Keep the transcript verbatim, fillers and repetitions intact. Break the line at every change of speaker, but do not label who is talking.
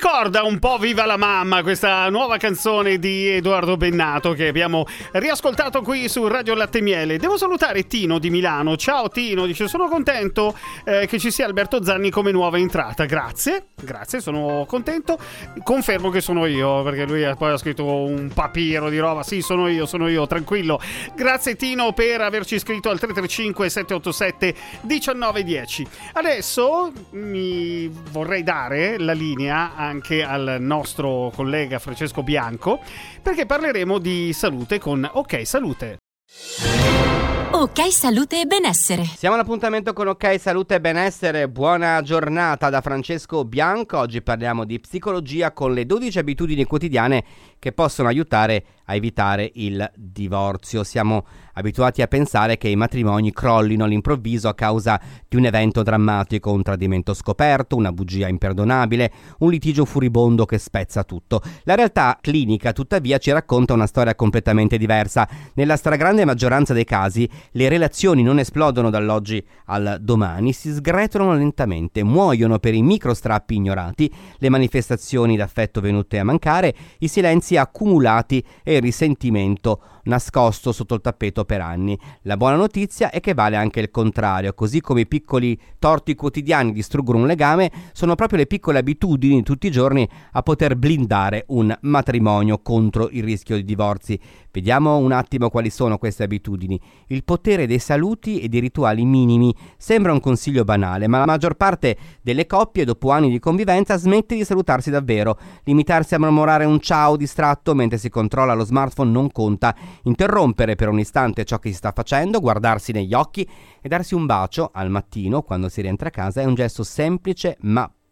ricorda un po' Viva la mamma, questa nuova canzone di Edoardo Bennato che abbiamo riascoltato qui su Radio Latte e Miele. Devo salutare Tino di Milano. Ciao Tino, dice sono contento eh, che ci sia Alberto Zanni come nuova entrata. Grazie, grazie, sono contento. Confermo che sono io, perché lui poi ha scritto un papiro di roba. Sì, sono io, sono io, tranquillo. Grazie Tino per averci scritto al tre tre cinque sette otto sette uno nove uno zero. Adesso mi vorrei dare la linea anche al nostro collega Francesco Bianco, perché parleremo di salute con Ok Salute.
Ok Salute e Benessere.
Siamo all'appuntamento con Ok Salute e Benessere. Buona giornata da Francesco Bianco. Oggi parliamo di psicologia con le dodici abitudini quotidiane che possono aiutare a evitare il divorzio. Siamo abituati a pensare che i matrimoni crollino all'improvviso a causa di un evento drammatico, un tradimento scoperto, una bugia imperdonabile, un litigio furibondo che spezza tutto. La realtà clinica, tuttavia, ci racconta una storia completamente diversa. Nella stragrande maggioranza dei casi, le relazioni non esplodono dall'oggi al domani, si sgretolano lentamente, muoiono per i microstrappi ignorati, le manifestazioni d'affetto venute a mancare, i silenzi accumulati e il risentimento nascosto sotto il tappeto per anni. La buona notizia è che vale anche il contrario. Così come i piccoli torti quotidiani distruggono un legame, sono proprio le piccole abitudini di tutti i giorni a poter blindare un matrimonio contro il rischio di divorzi. Vediamo un attimo quali sono queste abitudini. Il potere dei saluti e dei rituali minimi. Sembra un consiglio banale, ma la maggior parte delle coppie dopo anni di convivenza smette di salutarsi davvero. Limitarsi a mormorare un ciao distratto mentre si controlla lo smartphone non conta. Interrompere per un istante ciò che si sta facendo, guardarsi negli occhi e darsi un bacio al mattino quando si rientra a casa è un gesto semplice ma